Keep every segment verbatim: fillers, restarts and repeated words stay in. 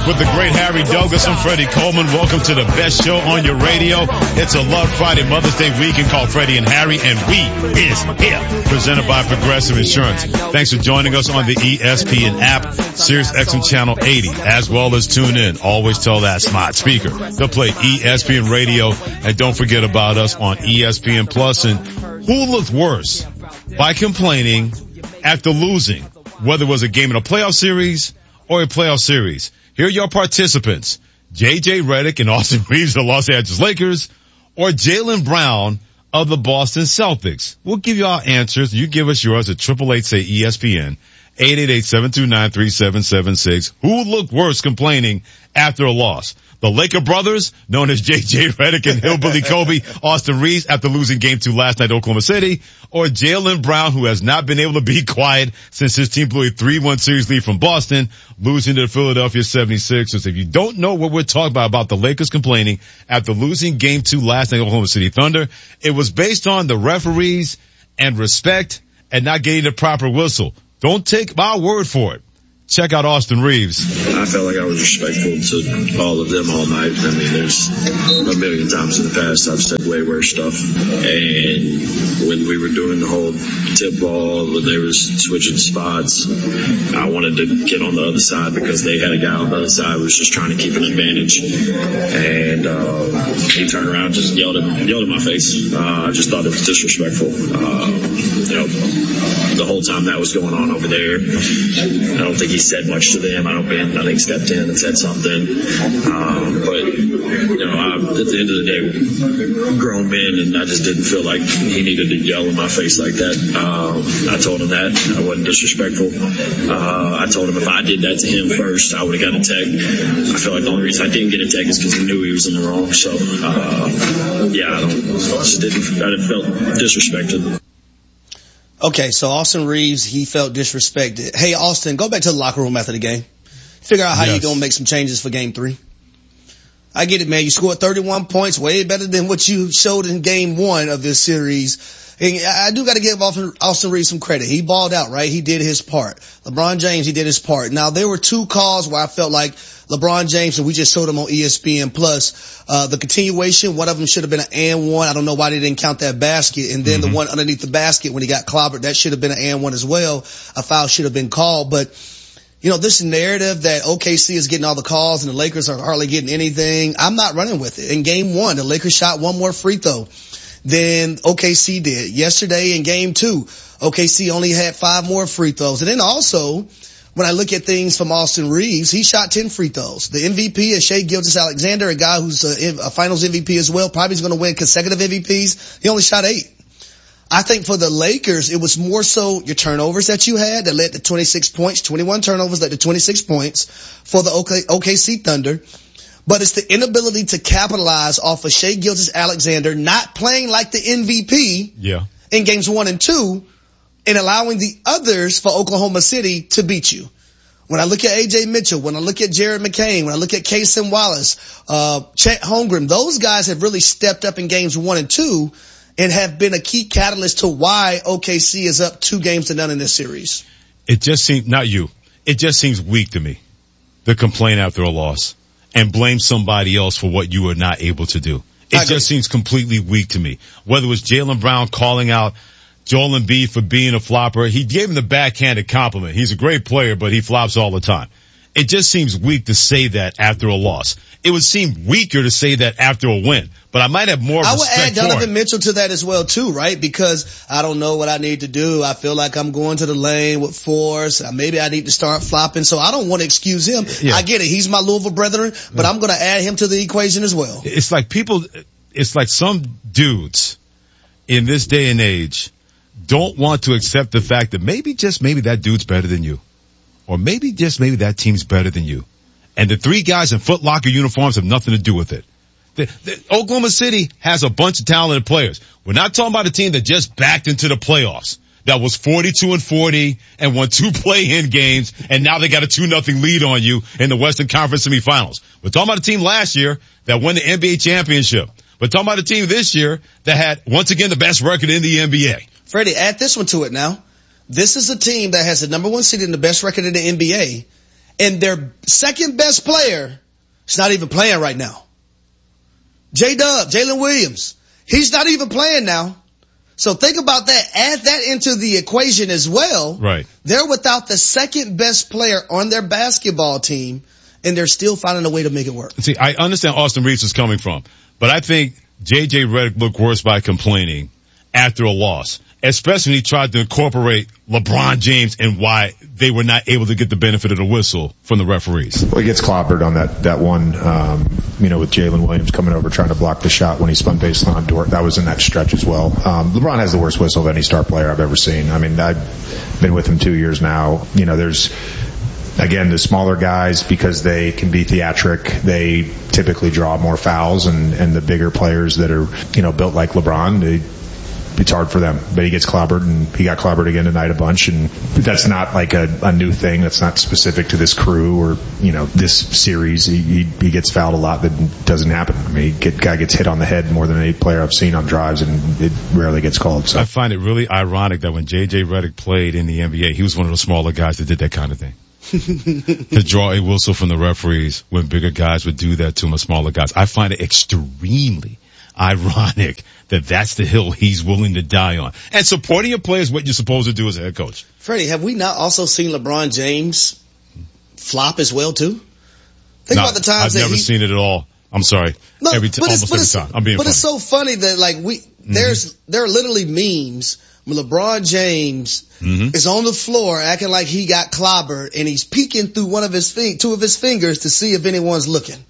with the great Harry Douglas and Freddie Coleman. Welcome to the best show on your radio. It's a Love Friday Mother's Day weekend called Freddie and Harry, and we is here. Presented by Progressive Insurance. Thanks for joining us on the E S P N app, Sirius X M Channel eighty, as well as tune in. Always tell that smart speaker to play E S P N Radio, and don't forget about us on E S P N Plus. And who looked worse by complaining after losing, whether it was a game in a playoff series or a playoff series? Here are your participants: J J Redick and Austin Reeves of the Los Angeles Lakers, or Jaylen Brown of the Boston Celtics. We'll give you our answers. You give us yours at triple eight say E S P N, eight eight eight, seven two nine, three seven seven six. Who looked worse complaining after a loss? The Laker brothers, known as J J Redick and Hillbilly Kobe, Austin Reeves, after losing game two last night at Oklahoma City, or Jaylen Brown, who has not been able to be quiet since his team blew a three one series lead from Boston, losing to the Philadelphia seventy-sixers. If you don't know what we're talking about, about the Lakers complaining after losing game two last night at Oklahoma City Thunder, it was based on the referees and respect and not getting the proper whistle. Don't take my word for it. Check out Austin Reeves. I felt like I was respectful to all of them all night. I mean, there's a million times in the past I've said way worse stuff. And when we were doing the whole tip ball, when they were switching spots, I wanted to get on the other side because they had a guy on the other side who was just trying to keep an advantage. And uh, he turned around and just yelled at, yelled at my face. Uh, I just thought it was disrespectful. Uh, you know, the whole time that was going on over there, I don't think he said much to them. I don't think, I think stepped in and said something. Um, but, you know, I, at the end of the day, grown men, and I just didn't feel like he needed to yell in my face like that. Um, I told him that. I wasn't disrespectful. Uh, I told him if I did that to him first, I would have got a tech. I feel like the only reason I didn't get a tech is because he knew he was in the wrong. So, uh, yeah, I don't, I just didn't, I didn't feel disrespected. Okay, so Austin Reeves, he felt disrespected. Hey, Austin, go back to the locker room after the game. Figure out how yes. you're going to make some changes for game three. I get it, man. You scored thirty-one points, way better than what you showed in game one of this series. And I do got to give Austin Reeves some credit. He balled out, right? He did his part. LeBron James, he did his part. Now, there were two calls where I felt like LeBron James, and we just showed him on E S P N Plus, uh, the continuation, one of them should have been an and one. I don't know why they didn't count that basket. And then mm-hmm. the one underneath the basket when he got clobbered, that should have been an and one as well. A foul should have been called. But, you know, this narrative that O K C is getting all the calls and the Lakers are hardly getting anything, I'm not running with it. In game one, the Lakers shot one more free throw than O K C did. Yesterday in game two, O K C only had five more free throws. And then also, when I look at things from Austin Reeves, he shot ten free throws. The M V P is Shai Gilgeous-Alexander, a guy who's a, a finals M V P as well, probably is going to win consecutive M V Ps. He only shot eight. I think for the Lakers, it was more so your turnovers that you had that led to twenty-six points, twenty-one turnovers led to twenty-six points for the O K C Thunder. But it's the inability to capitalize off of Shai Gilgeous-Alexander not playing like the M V P yeah. in games one and two and allowing the others for Oklahoma City to beat you. When I look at A J Mitchell, when I look at Jared McCain, when I look at Cason Wallace, uh, Chet Holmgren, those guys have really stepped up in games one and two and have been a key catalyst to why O K C is up two games to none in this series. It just seems, not you, it just seems weak to me, the complaint after a loss and blame somebody else for what you were not able to do. It just seems completely weak to me. Whether it was Jaylen Brown calling out Joel Embiid for being a flopper, he gave him the backhanded compliment. He's a great player, but he flops all the time. It just seems weak to say that after a loss. It would seem weaker to say that after a win, but I might have more respect for it. I would add Donovan Mitchell to that as well too, right? Because I don't know what I need to do. I feel like I'm going to the lane with force. Maybe I need to start flopping. So I don't want to excuse him. Yeah. I get it. He's my Louisville brethren, but yeah. I'm going to add him to the equation as well. It's like people, it's like some dudes in this day and age don't want to accept the fact that maybe just maybe that dude's better than you. Or maybe just maybe that team's better than you. And the three guys in Foot Locker uniforms have nothing to do with it. The, the, Oklahoma City has a bunch of talented players. We're not talking about a team that just backed into the playoffs, that was forty-two and forty and won two play-in games, and now they got a two nothing lead on you in the Western Conference semifinals. We're talking about a team last year that won the N B A championship. We're talking about a team this year that had, once again, the best record in the N B A. Freddie, add this one to it now. This is a team that has the number one seed and the best record in the N B A, And their second best player is not even playing right now. J-Dub, Jalen Williams, he's not even playing now. So think about that. Add that into the equation as well. Right. They're without the second best player on their basketball team, and they're still finding a way to make it work. See, I understand Austin Reeves is coming from, but I think J J Redick looked worse by complaining after a loss, especially when he tried to incorporate LeBron James and why they were not able to get the benefit of the whistle from the referees. Well, he gets clobbered on that, that one, um, you know, with Jalen Williams coming over trying to block the shot when he spun baseline on Dort. That was in that stretch as well. Um, LeBron has the worst whistle of any star player I've ever seen. I mean, I've been with him two years now. You know, there's, again, the smaller guys, because they can be theatric, they typically draw more fouls, and, and the bigger players that are, you know, built like LeBron, they, it's hard for them. But he gets clobbered, and he got clobbered again tonight a bunch, and that's not like a, a new thing. That's not specific to this crew or, you know, this series. He, he, he gets fouled a lot that doesn't happen. I mean, he get, guy gets hit on the head more than any player I've seen on drives, and it rarely gets called. So I find it really ironic that when J J Redick played in the N B A, he was one of the smaller guys that did that kind of thing. To draw a whistle from the referees when bigger guys would do that to him, smaller guys. I find it extremely ironic that that's the hill he's willing to die on. And supporting your players is what you're supposed to do as a head coach. Freddie, have we not also seen LeBron James flop as well too? Think Not, about the times I've that never he, seen it at all. I'm sorry. No, every t- but almost but every time. I'm being But funny. it's so funny that like we mm-hmm. there's there are literally memes when LeBron James mm-hmm. is on the floor acting like he got clobbered, and he's peeking through one of his fing- two of his fingers to see if anyone's looking.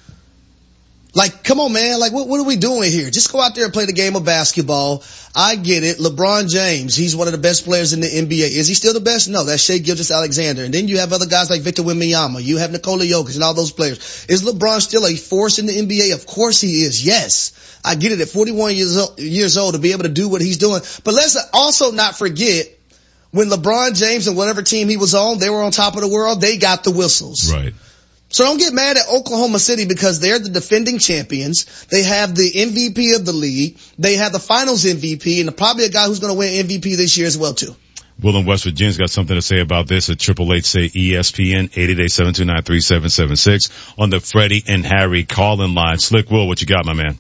Like, come on, man. Like, what, what are we doing here? Just go out there and play the game of basketball. I get it. LeBron James, he's one of the best players in the N B A. Is he still the best? No, that's Shai Gilgeous-Alexander. And then you have other guys like Victor Wembanyama. You have Nikola Jokic and all those players. Is LeBron still a force in the N B A? Of course he is. Yes. I get it. At forty-one years old, years old to be able to do what he's doing. But let's also not forget, when LeBron James and whatever team he was on, they were on top of the world, they got the whistles. Right. So don't get mad at Oklahoma City because they're the defending champions. They have the M V P of the league. They have the finals M V P, and probably a guy who's going to win M V P this year as well, too. Will in West Virginia's got something to say about this at triple eight say E S P N, eight eight eight, seven two nine, three seven seven six on the Freddie and Harry call-in line. Slick Will, what you got, my man?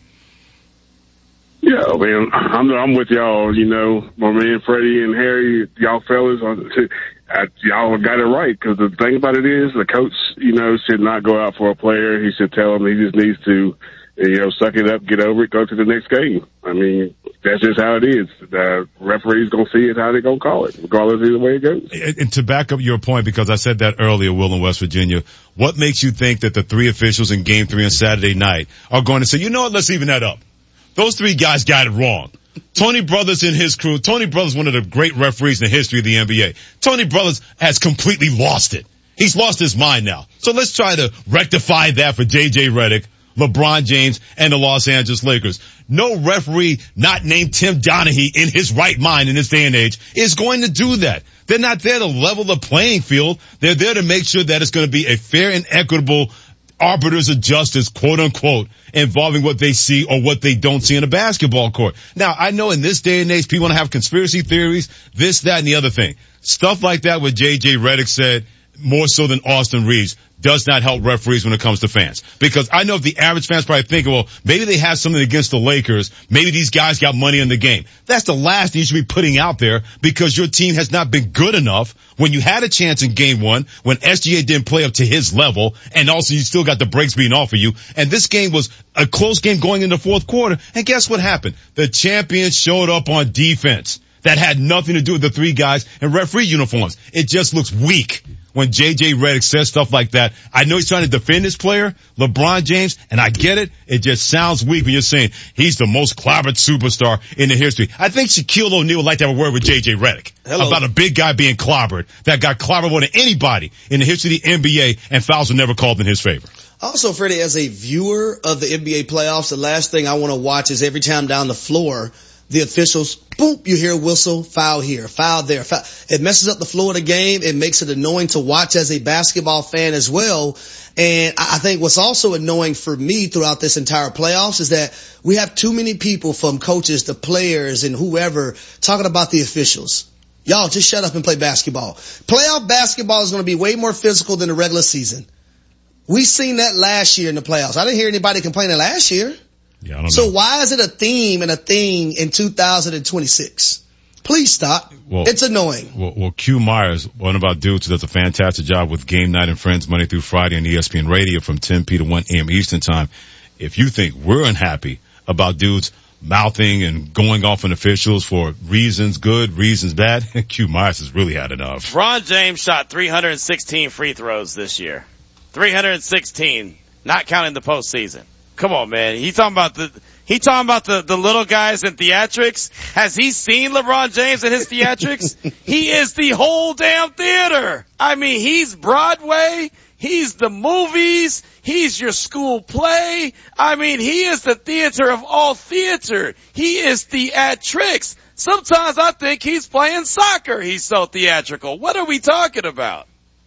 Yeah, man, I'm, I'm with y'all, you know, my man Freddie and Harry, y'all fellas, I, y'all got it right, because the thing about it is the coach, you know, should not go out for a player. He should tell him he just needs to, you know, suck it up, get over it, go to the next game. I mean, that's just how it is. The referee's going to see it, how they're going to call it, regardless of the way it goes. And, and to back up your point, because I said that earlier, Will, in West Virginia, what makes you think that the three officials in Game three on Saturday night are going to say, you know what, let's even that up? Those three guys got it wrong. Tony Brothers and his crew. Tony Brothers, one of the great referees in the history of the N B A. Tony Brothers has completely lost it. He's lost his mind now. So let's try to rectify that for J J Redick, LeBron James, and the Los Angeles Lakers. No referee not named Tim Donaghy in his right mind in this day and age is going to do that. They're not there to level the playing field. They're there to make sure that it's going to be a fair and equitable arbiters of justice, quote unquote, involving what they see or what they don't see in a basketball court. Now, I know in this day and age, people want to have conspiracy theories, this, that, and the other thing. Stuff like that, what J J Redick said, more so than Austin Reeves, does not help referees when it comes to fans. Because I know if the average fans probably think, well, maybe they have something against the Lakers. Maybe these guys got money in the game. That's the last thing you should be putting out there, because your team has not been good enough when you had a chance in game one, when S G A didn't play up to his level, and also you still got the breaks being offered you. And this game was a close game going into the fourth quarter. And guess what happened? The champions showed up on defense. That had nothing to do with the three guys in referee uniforms. It just looks weak when J J Redick says stuff like that. I know he's trying to defend his player, LeBron James, and I get it. It just sounds weak when you're saying he's the most clobbered superstar in the history. I think Shaquille O'Neal would like to have a word with J J Redick Hello. about a big guy being clobbered that got clobbered more than anybody in the history of the N B A, and fouls were never called in his favor. Also, Freddie, as a viewer of the N B A playoffs, the last thing I want to watch is every time down the floor, the officials, boom, you hear a whistle, foul here, foul there. Foul. It messes up the flow of the game. It makes it annoying to watch as a basketball fan as well. And I think what's also annoying for me throughout this entire playoffs is that we have too many people, from coaches to players and whoever, talking about the officials. Y'all just shut up and play basketball. Playoff basketball is going to be way more physical than the regular season. We seen that last year in the playoffs. I didn't hear anybody complaining last year. Yeah, I don't so know. why is it a theme and a thing in two thousand twenty-six? Please stop. Well, it's annoying. Well, well, Q Myers, one of our dudes who does a fantastic job with Game Night and Friends Monday through Friday on E S P N Radio from ten p to one a.m. Eastern Time. If you think we're unhappy about dudes mouthing and going off on officials for reasons good, reasons bad, Q Myers has really had enough. LeBron James shot three hundred sixteen free throws this year. three hundred sixteen, not counting the postseason. Come on, man. He talking about the, he talking about the, the little guys in theatrics. Has he seen LeBron James in his theatrics? He is the whole damn theater. I mean, he's Broadway. He's the movies. He's your school play. I mean, he is the theater of all theater. He is theatrics. Sometimes I think he's playing soccer. He's so theatrical. What are we talking about?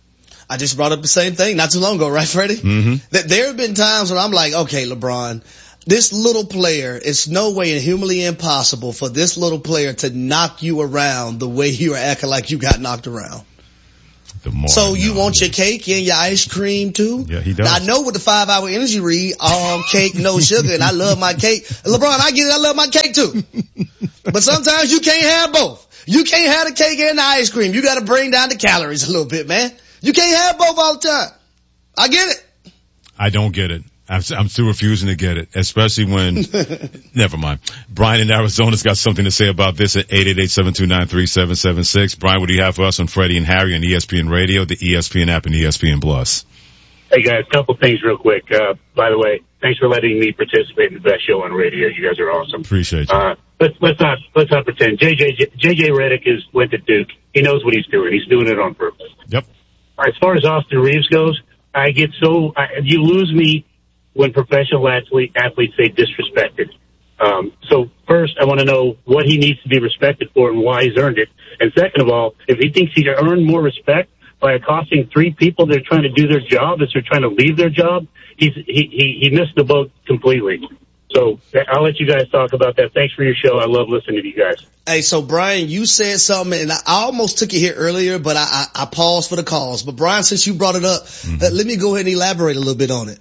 I just brought up the same thing not too long ago, right, Freddie? Mm-hmm. That there have been times when I'm like, okay, LeBron, this little player, it's no way and humanly impossible for this little player to knock you around the way you are acting like you got knocked around. The more so you want your cake and your ice cream too? Yeah, he does. Now, I know with the five hour energy read, um, cake, no sugar, and I love my cake. LeBron, I get it, I love my cake too. But sometimes you can't have both. You can't have the cake and the ice cream. You gotta bring down the calories a little bit, man. You can't have both all the time. I get it. I don't get it. I'm, I'm still refusing to get it, especially when, never mind. Brian in Arizona's got something to say about this at eight eight eight, seven two nine, three seven seven six. Brian, what do you have for us on Freddie and Harry on E S P N Radio, the E S P N app, and E S P N Plus? Hey guys, a couple things real quick. Uh, by the way, thanks for letting me participate in the best show on radio. You guys are awesome. Appreciate you. Uh, let's, let's not, let's not pretend. J J, J J Redick is, went to Duke. He knows what he's doing. He's doing it on purpose. Yep. As far as Austin Reeves goes, I get so, I, you lose me when professional athlete, athletes say disrespected. Um, so first, I want to know what he needs to be respected for and why he's earned it. And second of all, if he thinks he's earned more respect by accosting three people that are trying to do their job as they're trying to leave their job, he's, he, he, he missed the boat completely. So I'll let you guys talk about that. Thanks for your show. I love listening to you guys. Hey, so Brian, you said something, and I almost took it here earlier, but I, I, I paused for the cause. But Brian, since you brought it up, mm-hmm. uh, let me go ahead and elaborate a little bit on it.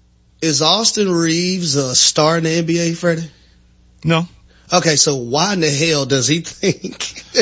Is Austin Reeves a star in the N B A, Freddie? No. Okay, so why in the hell does he think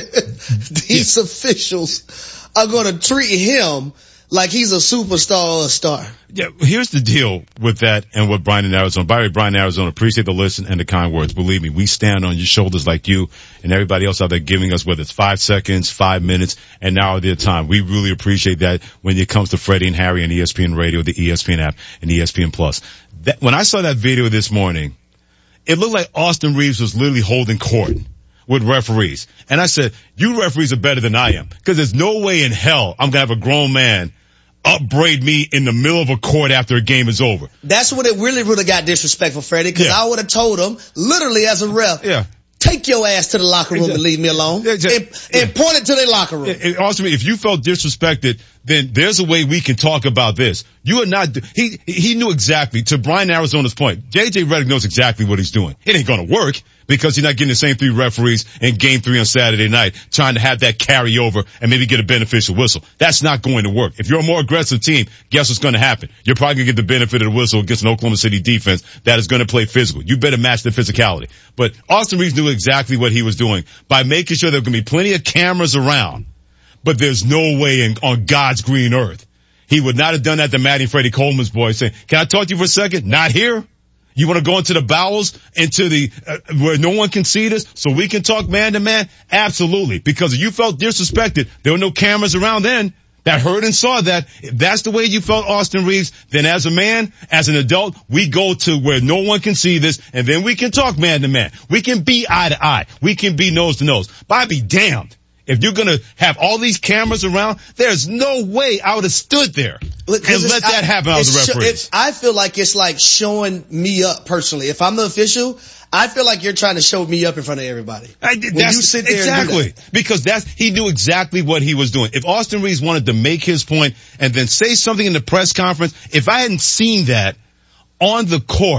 these yeah. officials are going to treat him like he's a superstar or a star? Yeah, here's the deal with that and what Brian in Arizona. By the way, Brian in Arizona, appreciate the listen and the kind words. Believe me, we stand on your shoulders like you and everybody else out there giving us, whether it's five seconds, five minutes, and now their time. We really appreciate that when it comes to Freddie and Harry and E S P N Radio, the E S P N app, and E S P N Plus. That, when I saw that video this morning, it looked like Austin Reeves was literally holding court with referees. And I said, you referees are better than I am, because there's no way in hell I'm going to have a grown man upbraid me in the middle of a court after a game is over. That's when it really, really got disrespectful, Freddie, because yeah. I would have told him, literally as a ref, yeah. take your ass to the locker room exactly. and leave me alone. Exactly. And, and yeah. point it to their locker room. And also, if you felt disrespected, then there's a way we can talk about this. You are not, he, he knew exactly, to Brian Arizona's point, J J Redick knows exactly what he's doing. It ain't gonna work because he's not getting the same three referees in game three on Saturday night trying to have that carry over and maybe get a beneficial whistle. That's not going to work. If you're a more aggressive team, guess what's gonna happen? You're probably gonna get the benefit of the whistle against an Oklahoma City defense that is gonna play physical. You better match the physicality. But Austin Reeves knew exactly what he was doing by making sure there were gonna be plenty of cameras around. But there's no way in, on God's green earth he would not have done that to Matty and Freddie Coleman's boy, saying, can I talk to you for a second? Not here. You want to go into the bowels, into the, uh, where no one can see this, so we can talk man to man? Absolutely. Because if you felt disrespected, there were no cameras around then that heard and saw that. If that's the way you felt Austin Reeves, then as a man, as an adult, we go to where no one can see this, and then we can talk man to man. We can be eye to eye. We can be nose to nose. But I'd be damned if you're going to have all these cameras around. There's no way I would have stood there Look, and let that I, happen out of the referees. Sh- I feel like it's like showing me up personally. If I'm the official, I feel like you're trying to show me up in front of everybody. I, when that's, you sit there exactly. and do that. Because that's, he knew exactly what he was doing. If Austin Reeves wanted to make his point and then say something in the press conference, if I hadn't seen that on the court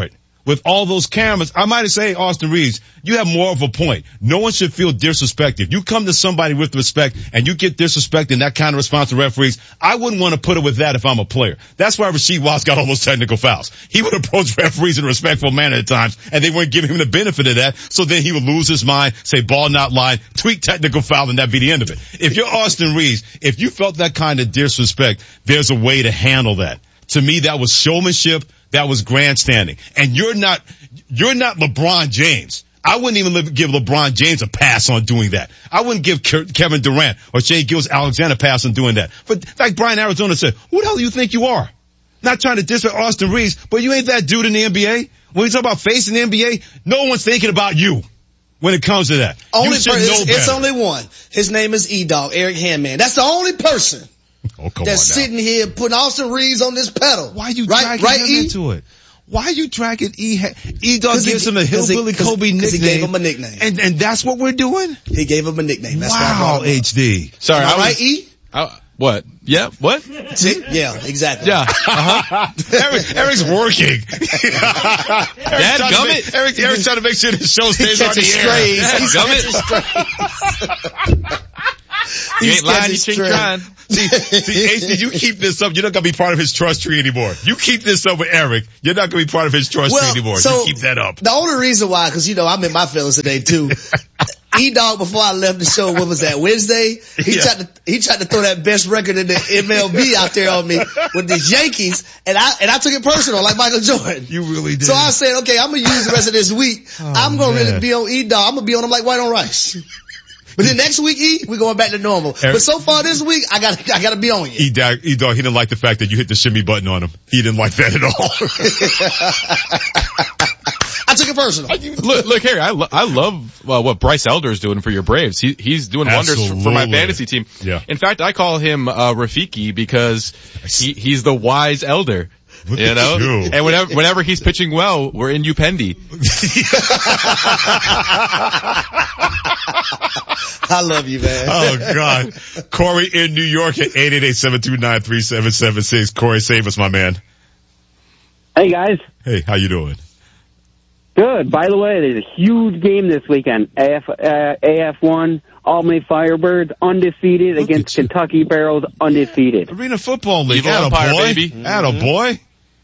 with all those cameras, I might say, Austin Reeves, you have more of a point. No one should feel disrespected. You come to somebody with respect and you get disrespect and that kind of response to referees, I wouldn't want to put it with that if I'm a player. That's why Rasheed Wallace got all those technical fouls. He would approach referees in a respectful manner at times, and they wouldn't give him the benefit of that, so then he would lose his mind, say ball not line, tweak technical foul, and that'd be the end of it. If you're Austin Reeves, if you felt that kind of disrespect, there's a way to handle that. To me, that was showmanship. That was grandstanding. And you're not, you're not LeBron James. I wouldn't even give LeBron James a pass on doing that. I wouldn't give Kevin Durant or Shai Gilgeous-Alexander a pass on doing that. But like Brian Arizona said, who the hell do you think you are? Not trying to diss Austin Reeves, but you ain't that dude in the N B A. When you talk about facing the N B A, no one's thinking about you when it comes to that. Only you should person, know it's, better. it's only one. His name is E-Dog, Eric Handman. That's the only person. Oh, come that's on now. sitting here putting Austin Reeves on this pedal. Why you right, dragging right, him E? into it? Why you dragging E? E-Dog gives he, him a hillbilly he, Kobe nickname. He gave him a nickname. And, and that's what we're doing? He gave him a nickname. That's wow, why H D. Sorry, Am I, I was, right, E? I, what? Yeah, what? Yeah, exactly. Yeah. Uh-huh. Eric, Eric's working. Dad, gummit. Eric, Eric's trying to make sure the show stays on the air. Gummit. You ain't lying, you ain't trying. See, see, H D, you keep this up, you're not gonna be part of his trust tree anymore. You keep this up with Eric, you're not gonna be part of his trust well, tree anymore. So you keep that up. The only reason why, cause you know, I'm in my feelings today too. E-Dog, before I left the show, what was that, Wednesday? He Yeah. tried to, he tried to throw that best record in the M L B out there on me with the Yankees, and I, and I took it personal, like Michael Jordan. You really did. So I said, okay, I'm gonna use the rest of this week. Oh, I'm gonna man. really be on E-Dog. I'm gonna be on him like white on rice. But then next week, E, we're going back to normal. Eric, but so far this week, I got I got to be on you. E-Dog, E-Dog, he didn't like the fact that you hit the shimmy button on him. He didn't like that at all. I took it personal. Look, look, Harry, I, lo- I love uh, what Bryce Elder is doing for your Braves. He, he's doing wonders for, for my Absolutely. fantasy team. Yeah. In fact, I call him uh, Rafiki because he, he's the wise elder. Look you at know, you. and whenever whenever he's pitching well, we're in Upendi. I love you, man. Oh God. Corey in New York at eight eight eight, seven two nine, three seven seven six. Corey, save us, my man. Hey guys, Hey, how you doing? good. By the way, there's a huge game this weekend. A F, uh, A F one, Albany Firebirds undefeated Look against at you. Kentucky Barrels undefeated. Arena Football League. Evil Atta Empire, boy. baby. Atta boy.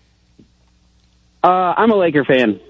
Uh, I'm a Laker fan.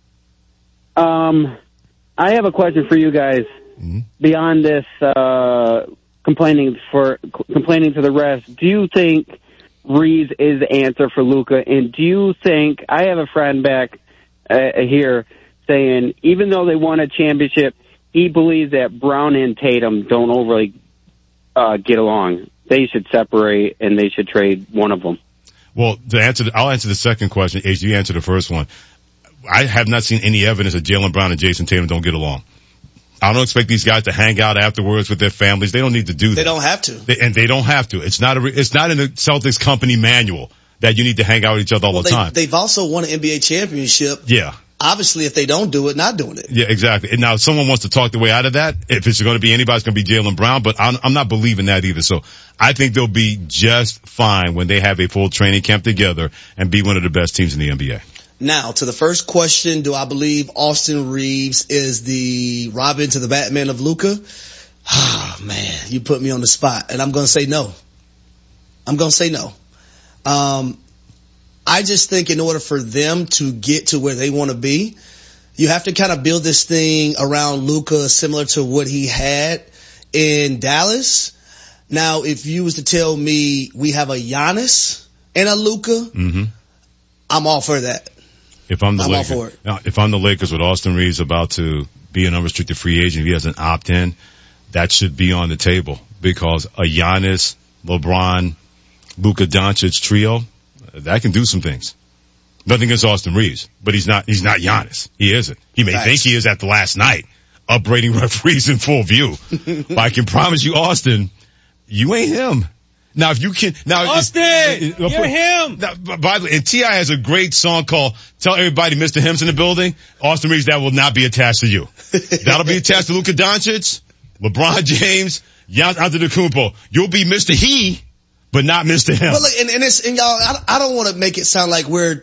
Um, I have a question for you guys. Mhm. Beyond this, uh, complaining for complaining to the rest, do you think Reeves is the answer for Luka? And do you think, I have a friend back uh, here saying, even though they won a championship, he believes that Brown and Tatum don't overly uh, get along. They should separate and they should trade one of them. Well, to answer, the, I'll answer the second question. H, you answer the first one. I have not seen any evidence that Jaylen Brown and Jason Tatum don't get along. I don't expect these guys to hang out afterwards with their families. They don't need to do that. They don't have to. They, and they don't have to. It's not a, re- it's not in the Celtics company manual that you need to hang out with each other all Well, the they, time. they've also won an N B A championship. Yeah. Obviously, if they don't do it, not doing it. Yeah, exactly. And now if someone wants to talk their way out of that, if it's going to be anybody, it's going to be Jaylen Brown, but I'm, I'm not believing that either. So I think they'll be just fine when they have a full training camp together and be one of the best teams in the N B A. Now, to the first question, do I believe Austin Reeves is the Robin to the Batman of Luka? Ah, oh, man, you put me on the spot, and I'm going to say no. I'm going to say no. Um, I just think in order for them to get to where they want to be, you have to kind of build this thing around Luka similar to what he had in Dallas. Now, if you was to tell me we have a Giannis and a Luka, Mm-hmm. I'm all for that. If I'm the I'm all Lakers, for it. now, if I'm the Lakers with Austin Reeves about to be an unrestricted free agent, if he has an opt-in, that should be on the table because a Giannis, LeBron, Luka Doncic trio, that can do some things. Nothing against Austin Reeves, but he's not, he's not Giannis. He isn't. He may Facts. think he is at the last night, upbraiding referees in full view. But I can promise you, Austin, you ain't him. Now, if you can, now, Austin, uh, uh, you're him. Now, by the way, and T I has a great song called "Tell Everybody Mister Him's in the Building." Austin Reeves, that will not be attached to you. That'll be attached to Luka Doncic, LeBron James, Giannis Antetokounmpo. You'll be Mister He, but not Mister Him. But look, and, and it's, and y'all, I, I don't want to make it sound like we're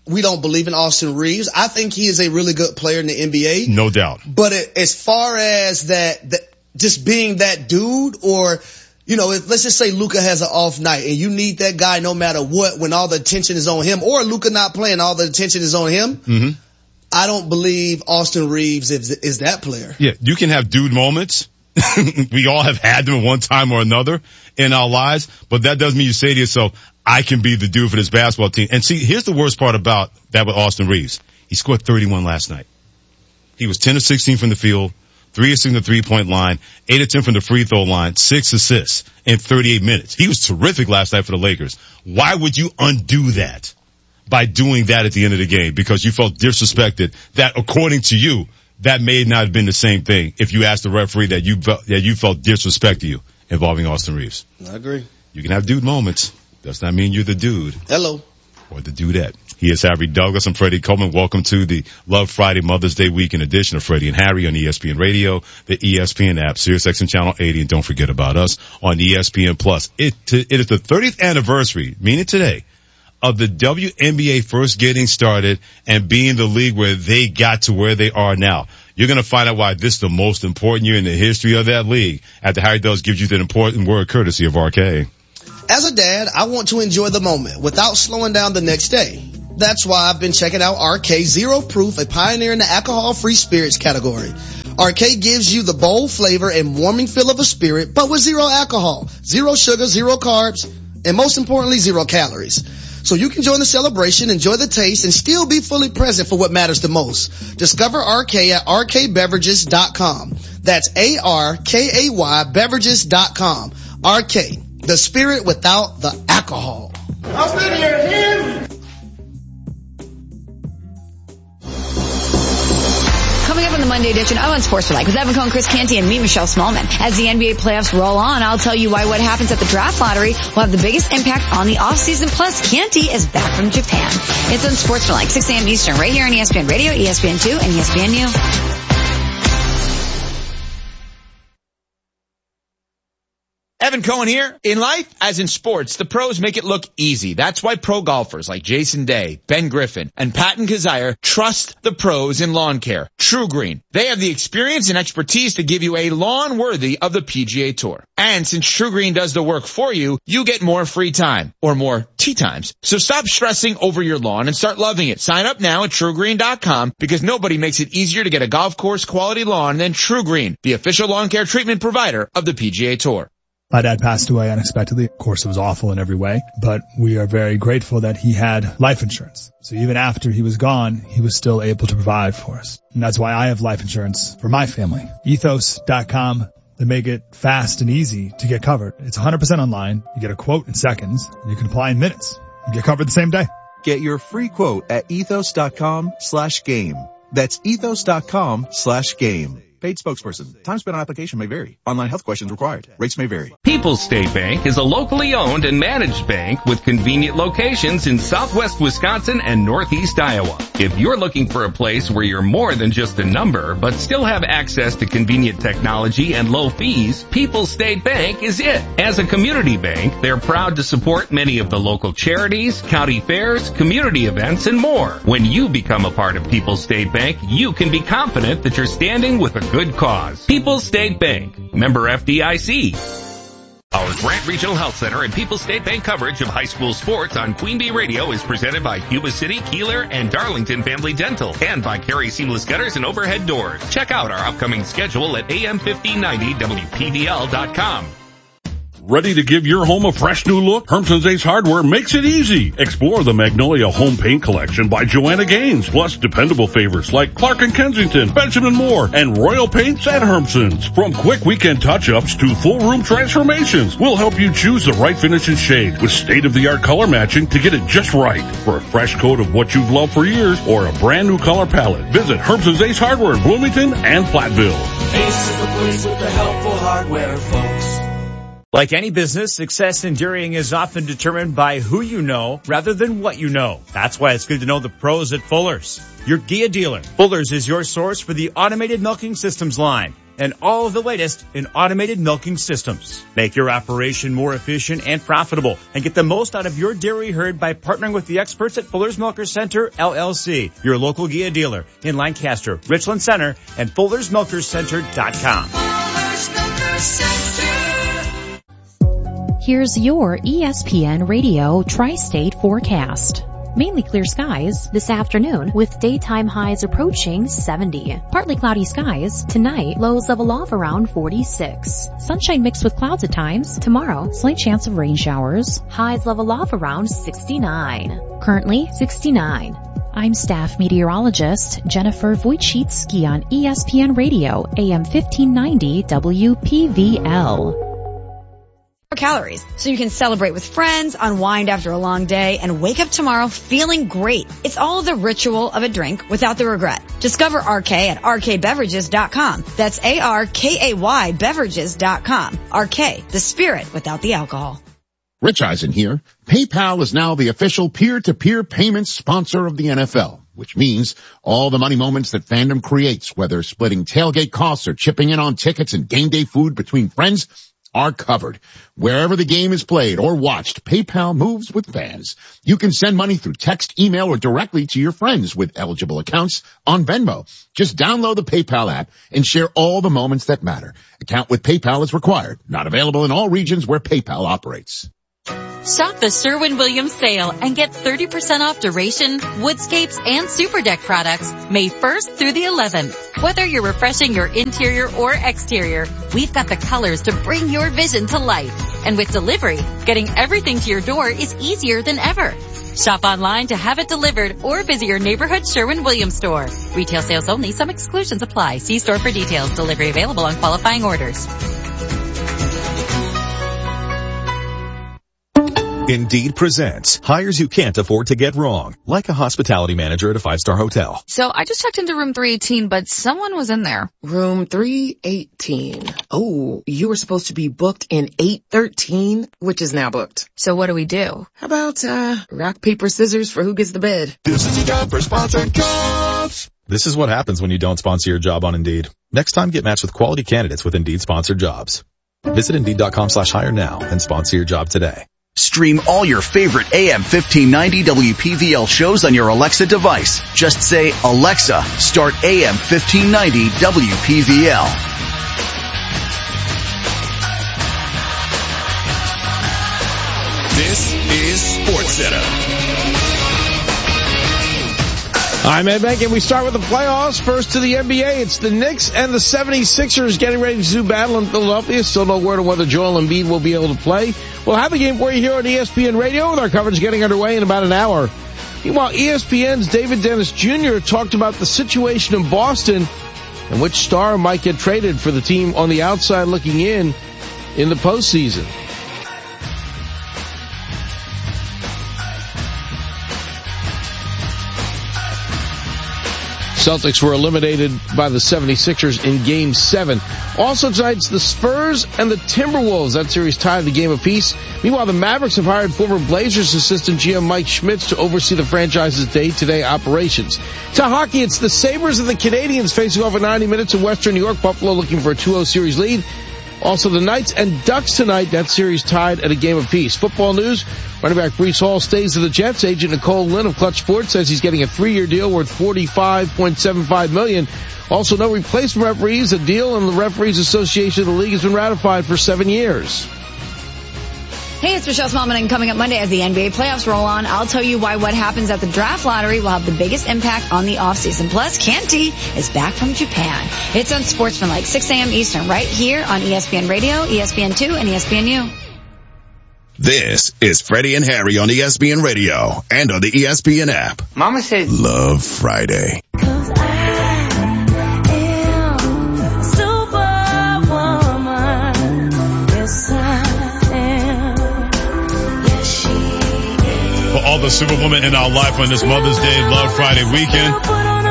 we don't believe in Austin Reeves. I think he is a really good player in the N B A. No doubt. But it, as far as that, that, just being that dude, or, you know, if, let's just say Luka has an off night and you need that guy no matter what when all the attention is on him, or Luka not playing, all the attention is on him. Mm-hmm. I don't believe Austin Reeves is, is that player. Yeah, you can have dude moments. We all have had them at one time or another in our lives, but that doesn't mean you say to yourself, I can be the dude for this basketball team. And see, here's the worst part about that with Austin Reeves. He scored thirty-one last night. He was ten of sixteen from the field, three of six from the three-point line, eight of ten from the free throw line, six assists in thirty-eight minutes. He was terrific last night for the Lakers. Why would you undo that by doing that at the end of the game? Because you felt disrespected. That, according to you, that may not have been the same thing if you asked the referee that you felt, that you felt disrespect to you involving Austin Reeves. I agree. You can have dude moments. Does not mean you're the dude. Hello. Or the dudette. He is Harry Douglas. I'm Freddie Coleman. Welcome to the Love Friday Mother's Day weekend edition of Freddie and Harry on E S P N Radio, the E S P N app, SiriusXM Channel eighty, and don't forget about us on E S P N Plus. It, it is the thirtieth anniversary, meaning today, of the W N B A first getting started and being the league where they got to where they are now. You're going to find out why this is the most important year in the history of that league after Harry Douglas gives you that important word courtesy of R K. As a dad, I want to enjoy the moment without slowing down the next day. That's why I've been checking out R K Zero Proof, a pioneer in the alcohol-free spirits category. R K gives you the bold flavor and warming feel of a spirit, but with zero alcohol, zero sugar, zero carbs, and most importantly, zero calories. So you can join the celebration, enjoy the taste, and still be fully present for what matters the most. Discover R K at R K beverages dot com. That's A R K A Y beverages dot com. R K, the spirit without the alcohol. Up in your hand. Coming up on the Monday edition of Unsportsmanlike with Evan Cohen, Chris Canty, and me, Michelle Smallman. As the N B A playoffs roll on, I'll tell you why what happens at the draft lottery will have the biggest impact on the offseason. Plus, Canty is back from Japan. It's Unsportsmanlike, six a.m. Eastern, right here on E S P N Radio, E S P N two, and E S P N U. Evan Cohen here. In life, as in sports, the pros make it look easy. That's why pro golfers like Jason Day, Ben Griffin, and Patton Kazire trust the pros in lawn care. True Green. They have the experience and expertise to give you a lawn worthy of the P G A Tour. And since True Green does the work for you, you get more free time, or more tea times. So stop stressing over your lawn and start loving it. Sign up now at True Green dot com because nobody makes it easier to get a golf course quality lawn than True Green, the official lawn care treatment provider of the P G A Tour. My dad passed away unexpectedly. Of course, it was awful in every way, but we are very grateful that he had life insurance. So even after he was gone, he was still able to provide for us. And that's why I have life insurance for my family. Ethos dot com. They make it fast and easy to get covered. It's one hundred percent online. You get a quote in seconds, and you can apply in minutes. You get covered the same day. Get your free quote at ethos dot com slash game. That's ethos dot com slash game. Paid spokesperson. Time spent on application may vary. Online health questions required. Rates may vary. People's State Bank is a locally owned and managed bank with convenient locations in southwest Wisconsin and northeast Iowa. If you're looking for a place where you're more than just a number, but still have access to convenient technology and low fees, People's State Bank is it. As a community bank, they're proud to support many of the local charities, county fairs, community events, and more. When you become a part of People's State Bank, you can be confident that you're standing with a good cause. People's State Bank. Member F D I C. Our Grant Regional Health Center and People's State Bank coverage of high school sports on Queen Bee Radio is presented by Yuba City, Keeler, and Darlington Family Dental, and by Carey Seamless Gutters and Overhead Doors. Check out our upcoming schedule at A M fifteen ninety W P V L dot com. Ready to give your home a fresh new look? Hermson's Ace Hardware makes it easy. Explore the Magnolia Home Paint Collection by Joanna Gaines, plus dependable favorites like Clark and Kensington, Benjamin Moore, and Royal Paints at Hermson's. From quick weekend touch-ups to full room transformations, we'll help you choose the right finish and shade with state-of-the-art color matching to get it just right. For a fresh coat of what you've loved for years or a brand new color palette, visit Hermson's Ace Hardware in Bloomington and Platteville. Ace is the place with the helpful hardware, folks. Like any business, success in dairying is often determined by who you know rather than what you know. That's why it's good to know the pros at Fuller's, your Gia dealer. Fuller's is your source for the automated milking systems line and all of the latest in automated milking systems. Make your operation more efficient and profitable and get the most out of your dairy herd by partnering with the experts at Fuller's Milker Center, L L C, your local Gia dealer in Lancaster, Richland Center, and Fuller's Milker Center dot com. Here's your E S P N Radio Tri-State forecast. Mainly clear skies this afternoon with daytime highs approaching seventy. Partly cloudy skies tonight, lows level off around forty-six. Sunshine mixed with clouds at times. Tomorrow, slight chance of rain showers. Highs level off around sixty-nine. Currently sixty-nine. I'm staff meteorologist Jennifer Wojcicki on E S P N Radio, A M fifteen ninety W P V L. Calories, so you can celebrate with friends, unwind after a long day, and wake up tomorrow feeling great. It's all the ritual of a drink without the regret. Discover R K at R K beverages dot com. That's A R K A Y beverages dot com. R K, the spirit without the alcohol. Rich Eisen here. PayPal is now the official peer-to-peer payments sponsor of the N F L, which means all the money moments that fandom creates, whether splitting tailgate costs or chipping in on tickets and game day food between friends, are covered. Wherever the game is played or watched, PayPal moves with fans. You can send money through text, email, or directly to your friends with eligible accounts on Venmo. Just download the PayPal app and share all the moments that matter. Account with PayPal is required. Not available in all regions where PayPal operates. Shop the Sherwin-Williams sale and get thirty percent off Duration, Woodscapes, and Super Deck products May first through the eleventh. Whether you're refreshing your interior or exterior, we've got the colors to bring your vision to life. And with delivery, getting everything to your door is easier than ever. Shop online to have it delivered or visit your neighborhood Sherwin-Williams store. Retail sales only. Some exclusions apply. See store for details. Delivery available on qualifying orders. Indeed presents hires you can't afford to get wrong, like a hospitality manager at a five-star hotel. So I just checked into room three eighteen, but someone was in there. Room three eighteen. Oh, you were supposed to be booked in eight thirteen, which is now booked. So what do we do? How about, uh, rock, paper, scissors for who gets the bed? This is a job for sponsored jobs. This is what happens when you don't sponsor your job on Indeed. Next time, get matched with quality candidates with Indeed sponsored jobs. Visit Indeed.com slash hire now and sponsor your job today. Stream all your favorite A M fifteen ninety W P V L shows on your Alexa device. Just say, Alexa, start A M fifteen ninety W P V L. This is SportsCenter. I'm Ed Bank, and we start with the playoffs. First to the N B A, it's the Knicks and the seventy-sixers getting ready to do battle in Philadelphia. Still no word on whether Joel Embiid will be able to play. We'll have a game for you here on E S P N Radio, with our coverage getting underway in about an hour. Meanwhile, E S P N's David Dennis Junior talked about the situation in Boston and which star might get traded for the team on the outside looking in in the postseason. Celtics were eliminated by the seventy-sixers in Game seven. Also tonight, it's the Spurs and the Timberwolves. That series tied the game apiece. Meanwhile, the Mavericks have hired former Blazers assistant G M Mike Schmitz to oversee the franchise's day-to-day operations. To hockey, it's the Sabres and the Canadiens facing off at ninety minutes in Western New York. Buffalo looking for a two oh series lead. Also, the Knights and Ducks tonight. That series tied at a game apiece. Football news. Running back Breece Hall stays with the Jets. Agent Nicole Lynn of Clutch Sports says he's getting a three-year deal worth forty-five point seven five million dollars. Also, no replacement referees. A deal in the Referees Association of the league has been ratified for seven years. Hey, it's Michelle Smallman, and coming up Monday as the N B A playoffs roll on, I'll tell you why what happens at the draft lottery will have the biggest impact on the offseason. Plus, Canty is back from Japan. It's on Sportsmanlike, six a.m. Eastern, right here on E S P N Radio, E S P N two, and E S P N U. This is Freddie and Harry on E S P N Radio and on the E S P N app. Mama said, Love Friday. For all the superwomen in our life on this Mother's Day Love Friday weekend,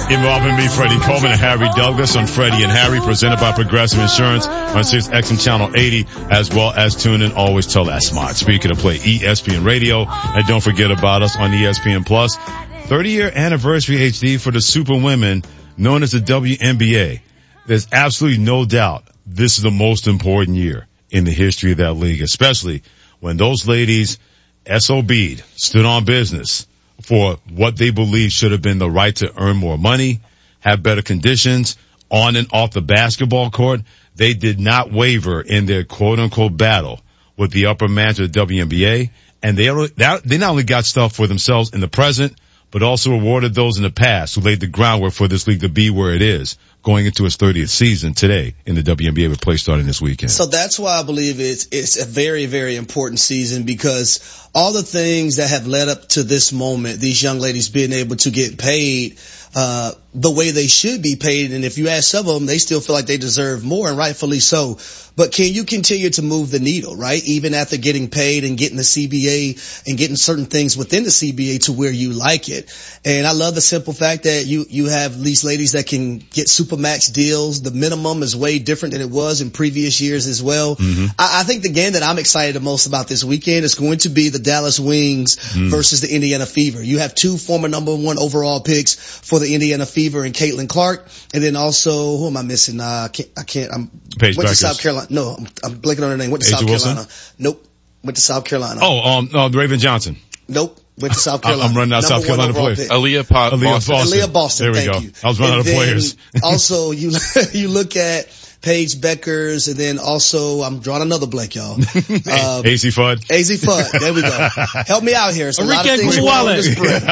Involving me, Freddie Coleman and Harry Douglas on Freddie and Harry, presented by Progressive Insurance on Sirius X M Channel eighty, as well as tune in. Always tell that smart speaker to play E S P N Radio. And don't forget about us on E S P N Plus. thirty year anniversary H D for the Super Women known as the W N B A. There's absolutely no doubt this is the most important year in the history of that league, especially when those ladies S O B'd, stood on business for what they believe should have been the right to earn more money, have better conditions on and off the basketball court. They did not waver in their quote-unquote battle with the upper management of the W N B A, and they, they not only got stuff for themselves in the present, but also rewarded those in the past who laid the groundwork for this league to be where it is going into its thirtieth season today in the W N B A with play starting this weekend. So that's why I believe it's it's a very, very important season, because all the things that have led up to this moment, these young ladies being able to get paid uh the way they should be paid, and if you ask some of them, they still feel like they deserve more, and rightfully so. But can you continue to move the needle, right? Even after getting paid and getting the C B A and getting certain things within the C B A to where you like it. And I love the simple fact that you, you have these ladies that can get Supermax deals. The minimum is way different than it was in previous years as well. Mm-hmm. I, I think the game that I'm excited the most about this weekend is going to be the Dallas Wings mm. versus the Indiana Fever. You have two former number one overall picks for the Indiana Fever and Caitlin Clark. And then also, who am I missing? Uh, I can't, I can't, I'm, Paige went Beckers. to South Carolina. No, I'm, I'm blanking on her name. Went to Asia South Wilson? Carolina. Nope. Went to South Carolina. Oh, um, uh, Raven Johnson. Nope. Went to South Carolina. I'm running out of South Carolina players. Aaliyah pa- Aaliyah Boston. Boston. Aaliyah Boston. There we Thank go. you. I was running and out of players. Also, you you look at Paige Beckers, and then also I'm drawing another blank, y'all. Uh, A Z Fudd. A Z Fudd. There we go. Help me out here. It's a lot of things wrong with this bread.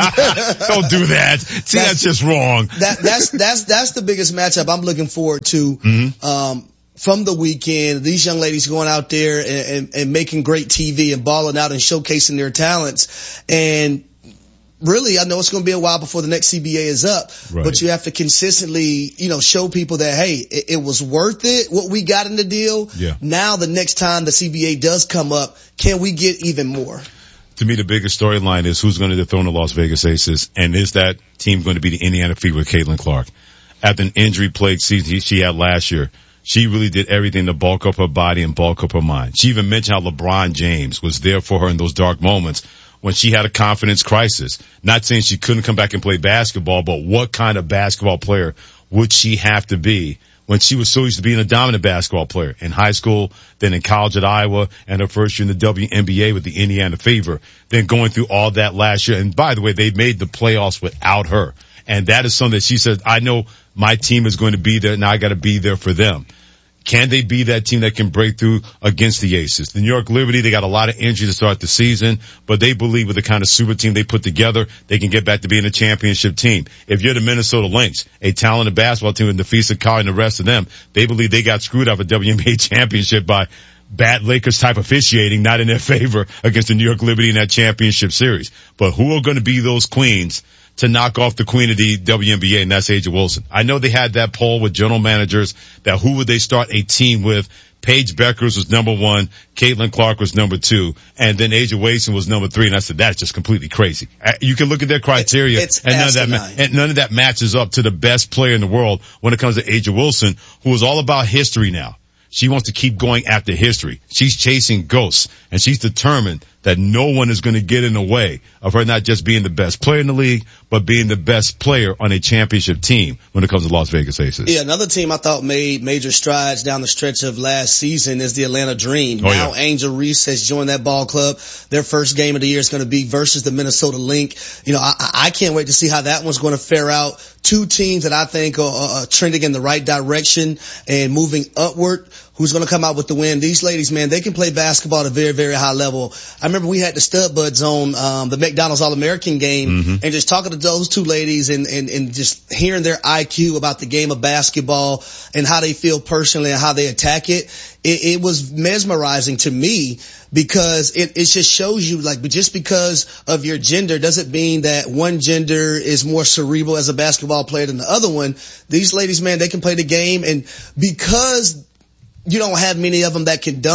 Don't do that. See, that's, that's just wrong. That, that's that's that's the biggest matchup I'm looking forward to. Mm-hmm. Um, from the weekend, these young ladies going out there and, and, and making great T V and balling out and showcasing their talents. And really, I know it's going to be a while before the next C B A is up, right. But you have to consistently, you know, show people that, hey, it, it was worth it, what we got in the deal. Yeah. Now the next time the C B A does come up, can we get even more? To me, the biggest storyline is who's going to dethrone the Las Vegas Aces, and is that team going to be the Indiana Fever with Caitlin Clark? After an injury-plagued season she had last year, she really did everything to bulk up her body and bulk up her mind. She even mentioned how LeBron James was there for her in those dark moments when she had a confidence crisis. Not saying she couldn't come back and play basketball, but what kind of basketball player would she have to be when she was so used to being a dominant basketball player in high school, then in college at Iowa, and her first year in the W N B A with the Indiana Fever, then going through all that last year. And by the way, they made the playoffs without her. And that is something that she said, I know my team is going to be there, and I got to be there for them. Can they be that team that can break through against the Aces? The New York Liberty, they got a lot of injuries to start the season, but they believe with the kind of super team they put together, they can get back to being a championship team. If you're the Minnesota Lynx, a talented basketball team with Nafisa Carr and the rest of them, they believe they got screwed out of a W N B A championship by bad Lakers type officiating, not in their favor against the New York Liberty in that championship series. But who are going to be those queens to knock off the queen of the W N B A, and that's A'ja Wilson? I know they had that poll with general managers that who would they start a team with. Paige Beckers was number one, Caitlin Clark was number two, and then A'ja Wilson was number three, and I said, that's just completely crazy. You can look at their criteria, it's and none of, that, and none of that matches up to the best player in the world when it comes to A'ja Wilson, who is all about history now. She wants to keep going after history. She's chasing ghosts, and she's determined that no one is going to get in the way of her not just being the best player in the league, but being the best player on a championship team when it comes to Las Vegas Aces. Yeah, another team I thought made major strides down the stretch of last season is the Atlanta Dream. Oh, now yeah. Angel Reese has joined that ball club. Their first game of the year is going to be versus the Minnesota Lynx. You know, I, I can't wait to see how that one's going to fare out. Two teams that I think are, are trending in the right direction and moving upward. Who's going to come out with the win? These ladies, man, they can play basketball at a very, very high level. I remember we had the Stud Buds on um, the McDonald's All-American game, mm-hmm. and just talking to those two ladies and, and, and just hearing their I Q about the game of basketball and how they feel personally and how they attack it. It, it was mesmerizing to me because it, it just shows you, like, just because of your gender doesn't mean that one gender is more cerebral as a basketball player than the other one. These ladies, man, they can play the game, and because you don't have many of them that can dunk,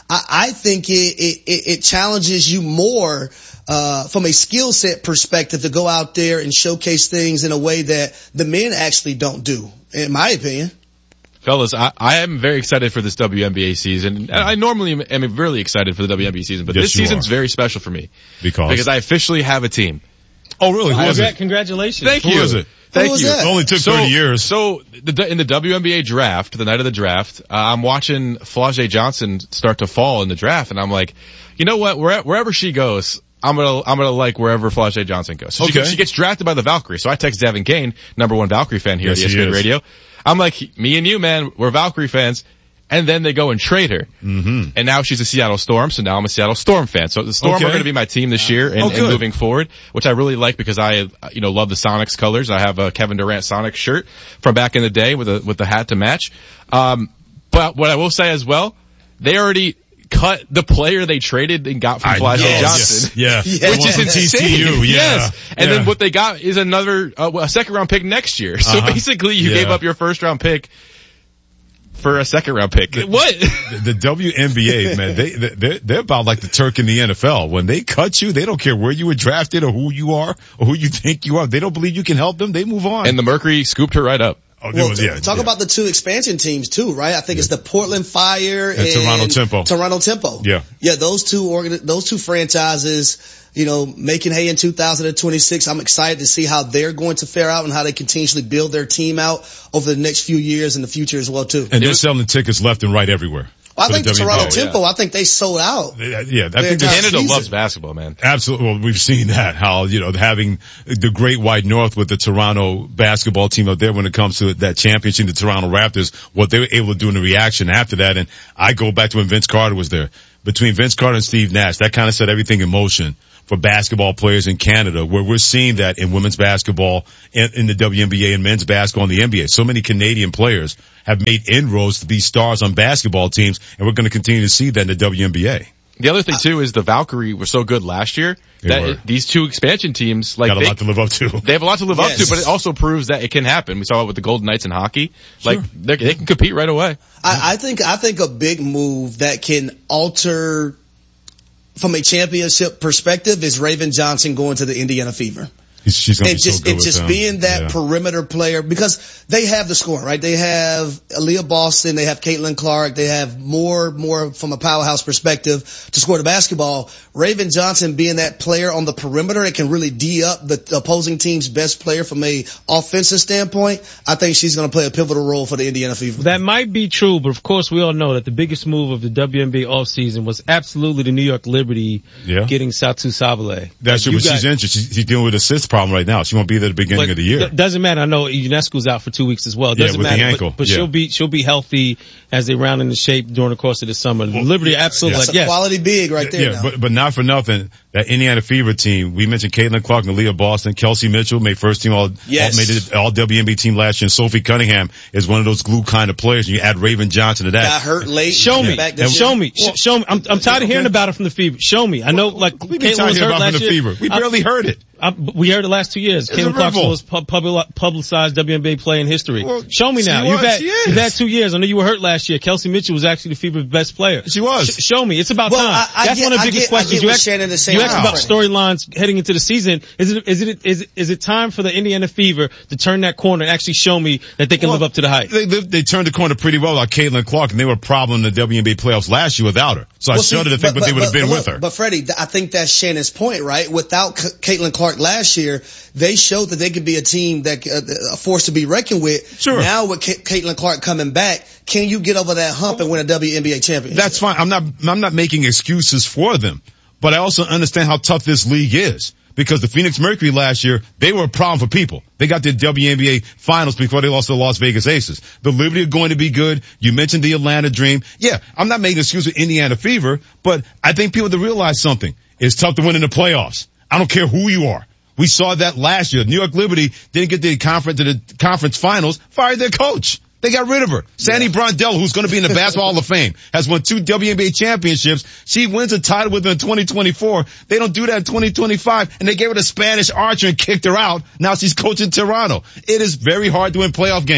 I, I think it, it, it challenges you more, uh, from a skill set perspective to go out there and showcase things in a way that the men actually don't do, in my opinion. Fellas, I, I am very excited for this W N B A season. I normally am, am really excited for the W N B A season, but yes, this season's are. very special for me. Because? Because I officially have a team. Oh, really? Who is it? Congratulations. Thank Who you. is it? Thank Who you. that? It only took so, thirty years. So the, in the W N B A draft, the night of the draft, uh, I'm watching Flau'jae Johnson start to fall in the draft, and I'm like, you know what? Where, wherever she goes, I'm gonna I'm gonna like wherever Flau'jae Johnson goes. So okay. she, gets, she gets drafted by the Valkyrie. So I text Devin Kane, number one Valkyrie fan here yes, at E S P N is. Radio. I'm like, me and you, man, we're Valkyrie fans. And then they go and trade her. Mm-hmm. And now she's a Seattle Storm, so now I'm a Seattle Storm fan. So the Storm okay. are going to be my team this year and, oh, and moving forward, which I really like because I, you know, love the Sonics colors. I have a Kevin Durant Sonics shirt from back in the day with a, with the hat to match. Um, but what I will say as well, they already cut the player they traded and got from Flau'jae yes. Johnson. Yeah. yeah. Which is insane. T C U, yeah. Yes. And yeah. then what they got is another, uh, a second round pick next year. So uh-huh. basically you yeah. gave up your first round pick for a second round pick. The, what? The, the W N B A, man, they, they're, they're about like the Turk in the N F L. When they cut you, they don't care where you were drafted or who you are or who you think you are. They don't believe you can help them. They move on. And the Mercury scooped her right up. Oh, well, was, yeah, talk yeah. about the two expansion teams too, right? I think yeah. it's the Portland Fire and, and Toronto Tempo. Toronto Tempo. Yeah. Yeah, those two organ- those two franchises, you know, making hay in two thousand twenty-six. I'm excited to see how they're going to fare out and how they continuously build their team out over the next few years in the future as well too. And they're selling tickets left and right everywhere. Well, I think the, the Toronto oh, Tempo, yeah. I think they sold out. Yeah, yeah I think Canada loves basketball, man. Absolutely. Well, we've seen that, how, you know, having the Great White North with the Toronto basketball team up there when it comes to that championship, the Toronto Raptors, what they were able to do in the reaction after that. And I go back to when Vince Carter was there. Between Vince Carter and Steve Nash, that kind of set everything in motion for basketball players in Canada, where we're seeing that in women's basketball, in, in the W N B A, and men's basketball in the N B A. So many Canadian players have made inroads to be stars on basketball teams, and we're going to continue to see that in the W N B A. The other thing too is the Valkyrie were so good last year that it, these two expansion teams, like, got a they, lot to live up to. They have a lot to live yes. up to, but it also proves that it can happen. We saw it with the Golden Knights in hockey. Sure. Like, they can compete right away. I, I think, I think a big move that can alter from a championship perspective is Raven Johnson going to the Indiana Fever. She's going to be just, so good It's with just them. being that yeah. perimeter player because they have the scoring, right? They have Aaliyah Boston, they have Caitlin Clark, they have more, more from a powerhouse perspective to score the basketball. Raven Johnson being that player on the perimeter that can really D up the opposing team's best player from a offensive standpoint. I think she's going to play a pivotal role for the Indiana Fever. That might be true, but of course we all know that the biggest move of the W N B A offseason was absolutely the New York Liberty yeah. getting Satu Sabale. That's true, but got, she's injured. She's, she's dealing with a cyst problem right now. She won't be there at the beginning of the year. Th- doesn't matter. I know Ionescu's out for two weeks as well. It doesn't yeah, with matter. the ankle. But, but yeah. she'll be she'll be healthy as they round into shape during the course of the summer. Well, Liberty absolutely. That's like, a yes. quality big right there. Yeah, now. but but not for nothing. That Indiana Fever team. We mentioned Caitlin Clark and Leah Boston. Kelsey Mitchell made first team all, yes. all made it all W N B A team last year. And Sophie Cunningham is one of those glue kind of players. And you add Raven Johnson to that. Got hurt late. Show me. Back show me. Well, show me. I'm, I'm tired of hearing about it from the Fever. Show me. I know, like, we Caitlin was hurt about last from the year. Fever. We I, barely heard it. I, we heard it last two years. It's Caitlin Clark's most pub, pub, publicized W N B A play in history. Well, show me now. You've had, you've had two years. I know you were hurt last year. Kelsey Mitchell was actually the Fever's best player. She was. Sh- show me. It's about well, time. I, I That's get, one of the I biggest get, questions. you asked, Shannon is you asked wow. about storylines heading into the season. Is it, is it, is it, is it time for the Indiana Fever to turn that corner and actually show me that they can well, live up to the hype? They, they, they turned the corner pretty well like Caitlin Clark, and they were a problem in the W N B A playoffs last year without her. So well, I shudder to think but, what they would have been but, with her. But Freddie, I think that's Shannon's point, right? Without C- Caitlin Clark last year, they showed that they could be a team that uh, a force to be reckoned with. Sure. Now with C- Caitlin Clark coming back, can you get over that hump and win a W N B A championship? That's fine. I'm not. I'm not making excuses for them, but I also understand how tough this league is. Because the Phoenix Mercury last year, they were a problem for people. They got the W N B A finals before they lost to the Las Vegas Aces. The Liberty are going to be good. You mentioned the Atlanta Dream. Yeah, I'm not making an excuse with Indiana Fever, but I think people have to realize something. It's tough to win in the playoffs. I don't care who you are. We saw that last year. New York Liberty didn't get the conference to the conference finals, fired their coach. They got rid of her. Sandy yeah. Brondell, who's going to be in the Basketball Hall of Fame, has won two W N B A championships. She wins a title with them in twenty twenty-four. They don't do that in twenty twenty-five, and they gave her the Spanish Archer and kicked her out. Now she's coaching Toronto. It is very hard to win playoff games.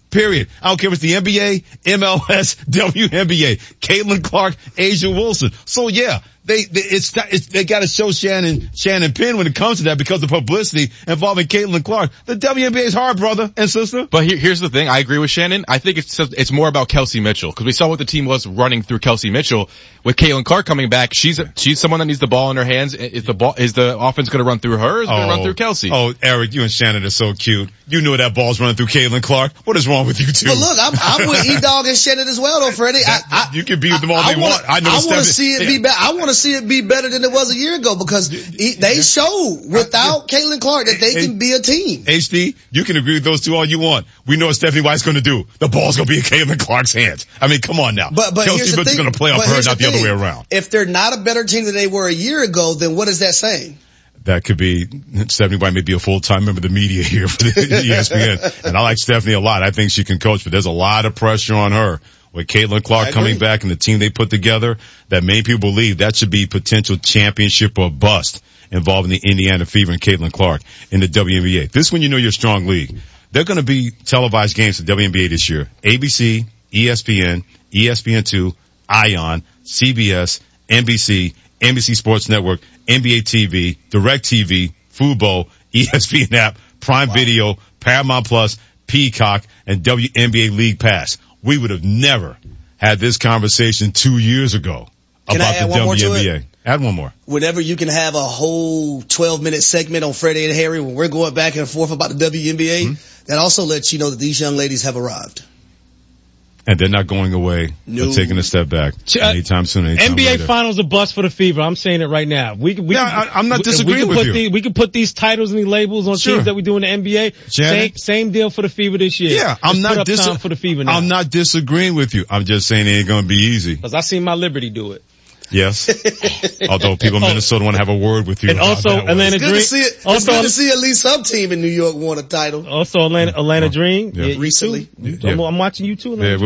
Period. I don't care if it's the N B A, M L S, W N B A, Caitlin Clark, Asia Wilson. So yeah, they, they it's, it's they got to show Shannon Shannon Penn when it comes to that because of publicity involving Caitlin Clark. The W N B A is hard, brother and sister. But here, here's the thing. I agree with Shannon. I think it's it's more about Kelsey Mitchell because we saw what the team was running through Kelsey Mitchell. With Caitlin Clark coming back, she's a, she's someone that needs the ball in her hands. Is the ball is the offense going to run through her? Or is it going to run through Kelsey? Oh, Eric, you and Shannon are so cute. You knew that ball's running through Caitlin Clark. What is wrong with you two? But look, I'm, I'm with E-Dog and Shannon as well, though, Freddie. I, I, you can be with them all I, they I wanna, want. I know. I want to see it be better. I want to see it be better than it was a year ago because they showed without Caitlin Clark that they can be a team. H D, you can agree with those two all you want. We know what Stephanie White's going to do. The ball's going to be in Caitlin Clark's hands. I mean, come on now. But, but Kelsey Mitchell's going to play off her, not the, the other way around. If they're not a better team than they were a year ago, then what is that saying? That could be, Stephanie White may be a full-time member of the media here for the E S P N. And I like Stephanie a lot. I think she can coach, but there's a lot of pressure on her. With Caitlin Clark coming back and the team they put together, that many people believe that should be potential championship or bust involving the Indiana Fever and Caitlin Clark in the W N B A. This is when you know you're a strong league. They're going to be televised games at W N B A this year. A B C, E S P N, E S P N two, Ion, C B S, N B C, N B C Sports Network, N B A T V, DirecTV, Fubo, E S P N app, Prime wow. Video, Paramount Plus, Peacock, and W N B A League Pass. We would have never had this conversation two years ago Can about I add the one W N B A. More to it? Add one more. Whenever you can have a whole twelve minute segment on Freddie and Harry when we're going back and forth about the W N B A, mm-hmm. that also lets you know that these young ladies have arrived. And they're not going away no. or taking a step back anytime soon. Anytime N B A later. Finals a bust for the Fever. I'm saying it right now. We, we, no, I, I'm not disagreeing we with put you. The, we can put these titles and these labels on sure. teams that we do in the N B A. Same, same deal for the Fever this year. Yeah, I'm Let's not dis- for the Fever now. I'm not disagreeing with you. I'm just saying it ain't going to be easy. Because I seen my Liberty do it. Yes. Although people in Minnesota want to have a word with you. And also Atlanta Dream. It's good to see it. Also, it's good to see at least some team in New York won a title. Also Atlanta, Atlanta Dream. Yeah. Yeah, recently. Yeah. I'm, I'm watching you too. Yeah,